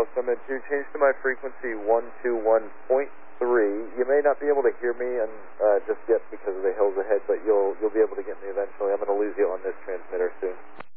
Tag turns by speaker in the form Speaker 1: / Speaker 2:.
Speaker 1: Echo, so I'm going to change to my frequency 121.3. You may not be able to hear me just yet because of the hills ahead, but you'll be able to get me eventually. I'm going to lose you on this transmitter soon.